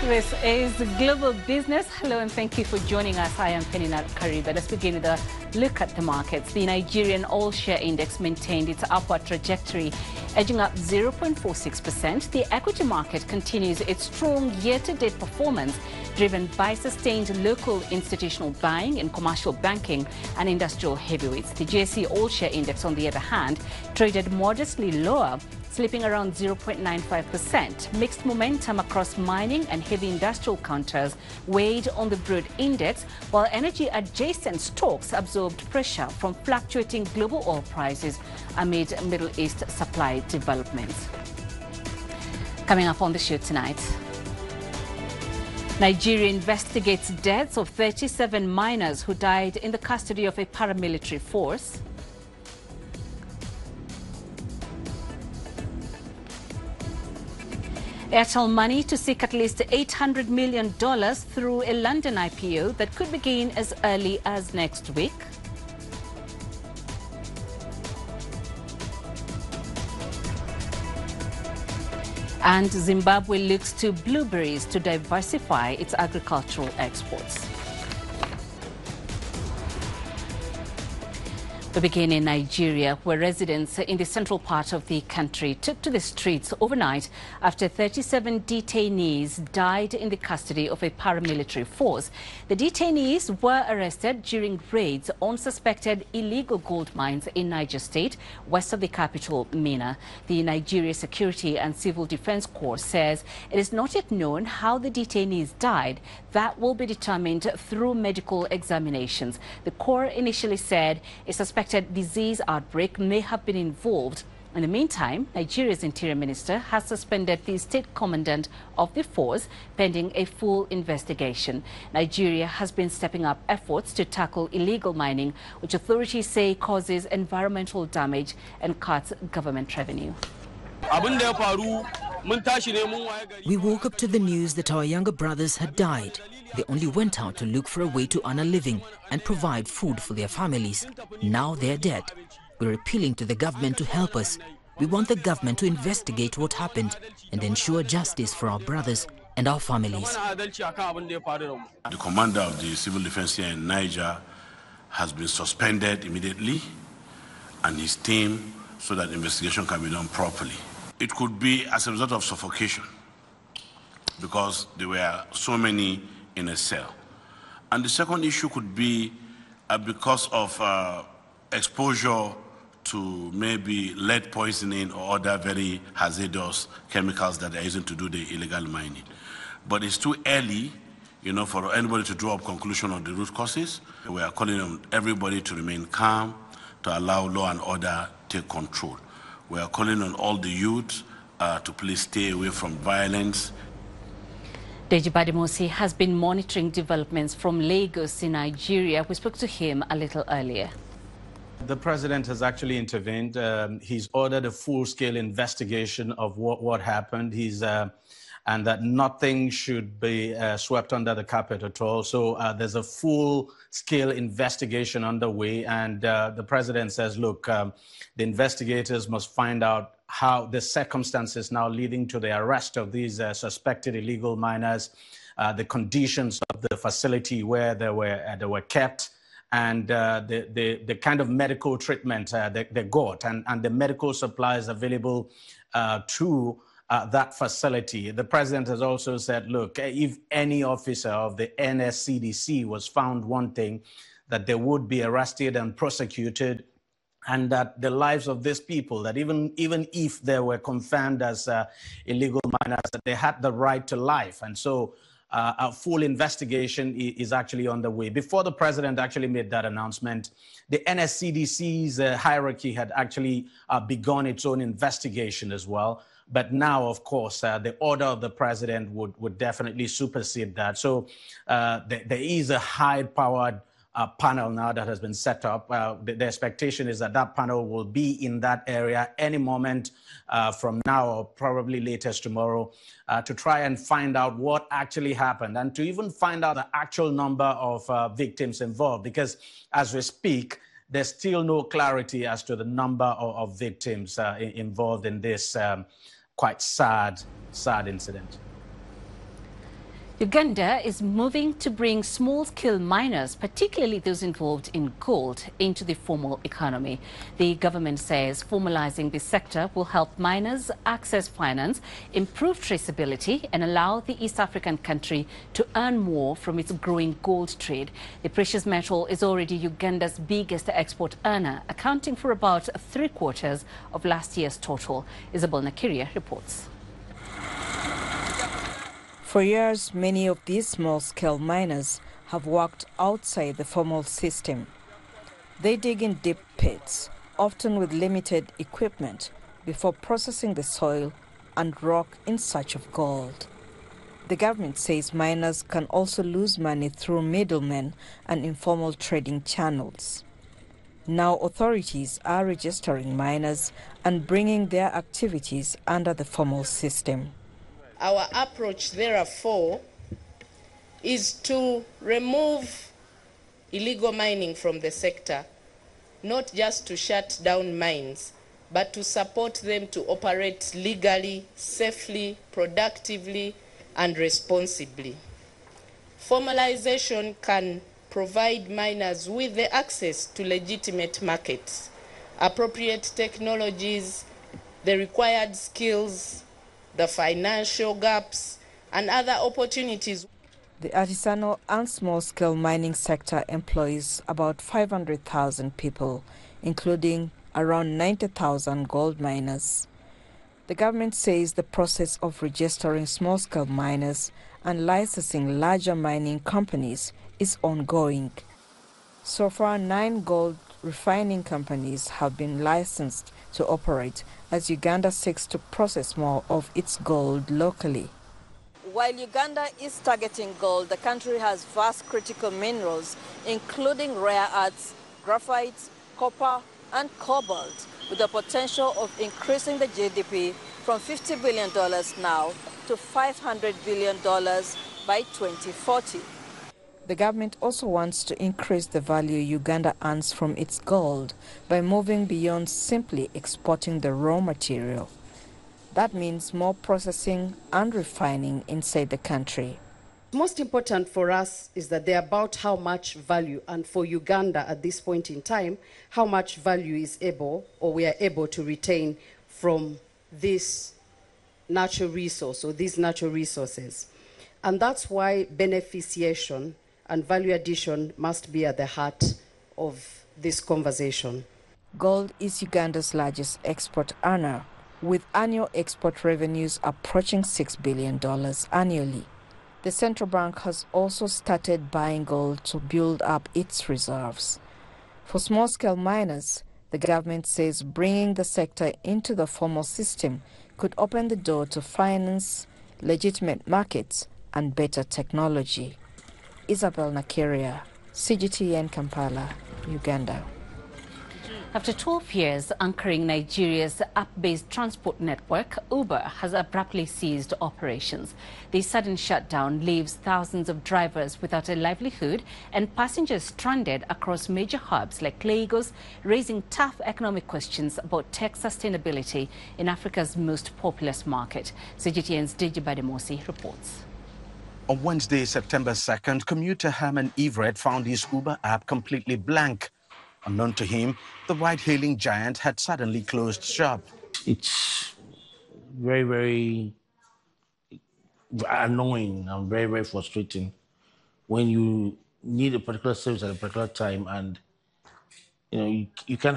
This is Global Business. Hello and thank you for joining us. I am Penina Kariba. Let's begin with a look at the markets. The Nigerian All-Share Index maintained its upward trajectory, edging up 0.46%. The equity market continues its strong year-to-date performance, driven by sustained local institutional buying in commercial banking and industrial heavyweights. The JSE All-Share Index, on the other hand, traded modestly lower, slipping around 0.95%. Mixed momentum across mining and heavy industrial counters weighed on the Broad Index, while energy-adjacent stocks absorbed pressure from fluctuating global oil prices amid Middle East supply developments. Coming up on the show tonight, Nigeria investigates deaths of 37 miners who died in the custody of a paramilitary force. Airtel Money to seek at least $800 million through a London IPO that could begin as early as next week. And Zimbabwe looks to blueberries to diversify its agricultural exports. We begin in Nigeria, where residents in the central part of the country took to the streets overnight after 37 detainees died in the custody of a paramilitary force. The detainees were arrested during raids on suspected illegal gold mines in Niger State, west of the capital, Minna. The Nigeria Security and Civil Defense Corps says it is not yet known how the detainees died. That will be determined through medical examinations. The Corps initially said a suspected disease outbreak may have been involved. In the meantime, Nigeria's Interior Minister has suspended the state commandant of the force pending a full investigation. Nigeria has been stepping up efforts to tackle illegal mining, which authorities say causes environmental damage and cuts government revenue. We woke up to the news that our younger brothers had died. They only went out to look for a way to earn a living and provide food for their families. Now they're dead. We're appealing to the government to help us. We want the government to investigate what happened and ensure justice for our brothers and our families. The commander of the civil defense here in Niger has been suspended immediately, and his team, so that investigation can be done properly. It could be as a result of suffocation, because there were so many in a cell. And the second issue could be because of exposure to maybe lead poisoning or other very hazardous chemicals that they're using to do the illegal mining. But it's too early, for anybody to draw up conclusion on the root causes. We are calling on everybody to remain calm, to allow law and order take control. We are calling on all the youth to please stay away from violence. Deji Badimosi has been monitoring developments from Lagos in Nigeria. We spoke to him a little earlier. The president has actually intervened. He's ordered a full-scale investigation of what happened. And that nothing should be swept under the carpet at all. So there's a full-scale investigation underway. And the president says, look, the investigators must find out how the circumstances now leading to the arrest of these suspected illegal miners, the conditions of the facility where they were kept, and the kind of medical treatment they got, and the medical supplies available to that facility. The president has also said, look, if any officer of the NSCDC was found wanting, that they would be arrested and prosecuted, and that the lives of these people, that even if they were confirmed as illegal miners, that they had the right to life. And so a full investigation is actually underway. Before the president actually made that announcement, the NSCDC's hierarchy had actually begun its own investigation as well. But now, of course, the order of the president would definitely supersede that. So there is a high-powered panel now that has been set up. The expectation is that that panel will be in that area any moment from now, or probably latest tomorrow, to try and find out what actually happened, and to even find out the actual number of victims involved. Because as we speak, there's still no clarity as to the number of victims involved in this quite sad incident. Uganda is moving to bring small-scale miners, particularly those involved in gold, into the formal economy. The government says formalizing this sector will help miners access finance, improve traceability, and allow the East African country to earn more from its growing gold trade. The precious metal is already Uganda's biggest export earner, accounting for about 3/4 of last year's total. Isabel Nakiria reports. For years, many of these small-scale miners have worked outside the formal system. They dig in deep pits, often with limited equipment, before processing the soil and rock in search of gold. The government says miners can also lose money through middlemen and informal trading channels. Now authorities are registering miners and bringing their activities under the formal system. Our approach, therefore, is to remove illegal mining from the sector, not just to shut down mines, but to support them to operate legally, safely, productively, and responsibly. Formalization can provide miners with the access to legitimate markets, appropriate technologies, the required skills, the financial gaps, and other opportunities. The artisanal and small-scale mining sector employs about 500,000 people, including around 90,000 gold miners. The government says the process of registering small-scale miners and licensing larger mining companies is ongoing. So far, 9 gold refining companies have been licensed to operate as Uganda seeks to process more of its gold locally. While Uganda is targeting gold, the country has vast critical minerals, including rare earths, graphite, copper, and cobalt, with the potential of increasing the GDP from $50 billion now to $500 billion by 2040. The government also wants to increase the value Uganda earns from its gold by moving beyond simply exporting the raw material. That means more processing and refining inside the country. Most important for us is that they're about how much value, and for Uganda at this point in time, how much value is able, or we are able to retain from this natural resource or these natural resources. And that's why beneficiation and value addition must be at the heart of this conversation. Gold is Uganda's largest export earner, with annual export revenues approaching $6 billion annually. The central bank has also started buying gold to build up its reserves. For small-scale miners, the government says bringing the sector into the formal system could open the door to finance, legitimate markets, and better technology. Isabel Nakiria, CGTN Kampala, Uganda. After 12 years anchoring Nigeria's app-based transport network, Uber has abruptly ceased operations. The sudden shutdown leaves thousands of drivers without a livelihood and passengers stranded across major hubs like Lagos, raising tough economic questions about tech sustainability in Africa's most populous market. CGTN's Deji Bademosi reports. On Wednesday, September 2nd, commuter Herman Everett found his Uber app completely blank. Unknown to him, the ride-hailing giant had suddenly closed shop. It's very, very annoying and very, very frustrating when you need a particular service at a particular time and you can't